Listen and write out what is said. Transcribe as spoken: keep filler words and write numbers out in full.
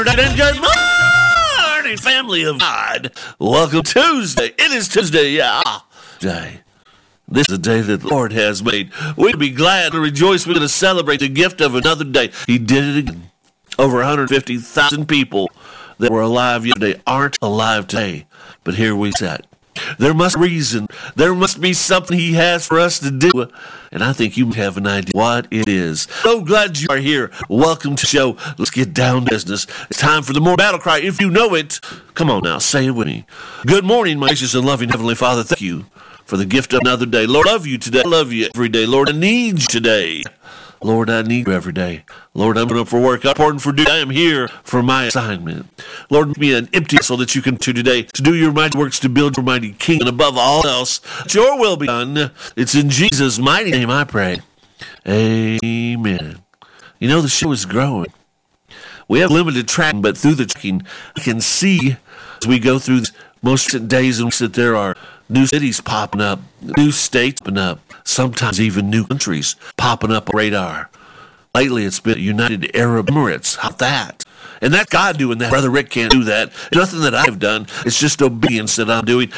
And good morning, family of God. Welcome Tuesday. It is Tuesday, yeah. Day. This is a day that the Lord has made. We'd be glad to rejoice. We're going to celebrate the gift of another day. He did it again. Over one hundred fifty thousand people that were alive yesterday aren't alive today. But here we sit. There must be a reason. There must be something He has for us to do. And I think you have an idea what it is. So glad you are here. Welcome to the show. Let's get down to business. It's time for the more battle cry. If you know it, come on now, say it with me. Good morning, my gracious and loving Heavenly Father. Thank you for the gift of another day. Lord, I love you today. I love you every day. Lord, I need you today. Lord, I need you every day. Lord, I'm going up for work. I'm important for duty. I am here for my assignment. Lord, make me an empty vessel that you can do today to do your mighty works, to build your mighty kingdom, and above all else, that your will be done. It's in Jesus' mighty name I pray. Amen. You know, the show is growing. We have limited tracking, but through the tracking, I can see as we go through most days and weeks that there are new cities popping up, new states popping up, sometimes even new countries popping up on radar. Lately, it's been United Arab Emirates. How that? And that's God doing that. Brother Rick can't do that. Nothing that I've done. It's just obedience that I'm doing.